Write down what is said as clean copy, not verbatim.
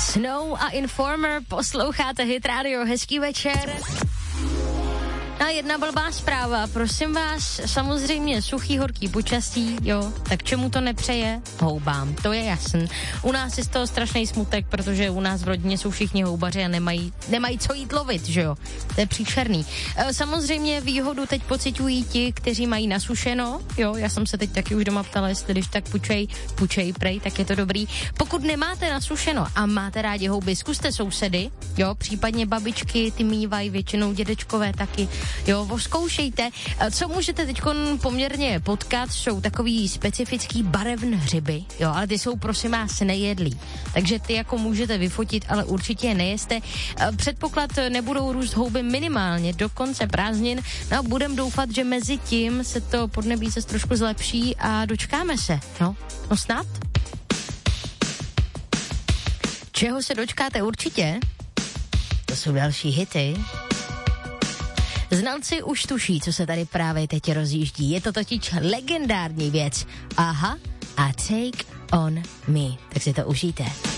Snow a Informer, posloucháte Hit Radio, hezký večer. A jedna blbá zpráva, prosím vás, samozřejmě suchý, horký počasí, jo, tak čemu to nepřeje? Houbám, to je jasný. U nás je z toho strašný smutek, protože u nás v rodině jsou všichni houbaři a nemají co jít lovit, že jo, to je příšerný. Samozřejmě výhodu teď pociťují ti, kteří mají nasušeno, jo, já jsem se teď taky už doma ptala, jestli když tak pučej prej, tak je to dobrý. Pokud nemáte nasušeno a máte rádi houby, zkuste sousedy, jo, případně babičky, ty mývají, většinou dědečkové taky. Jo, zkoušejte. Co můžete teď poměrně potkat, jsou takový specifický barevné hřiby, jo, ale ty jsou prosím vás nejedlí. Takže ty jako můžete vyfotit, ale určitě je nejeste. Předpoklad, nebudou růst houby minimálně do konce prázdnin, no a budem doufat, že mezi tím se to podnebí se trošku zlepší a dočkáme se, no snad. Čeho se dočkáte určitě? To jsou další hity. Znalci už tuší, co se tady právě teď rozjíždí. Je to totiž legendární věc. Aha, a Take on Me. Tak si to užijte.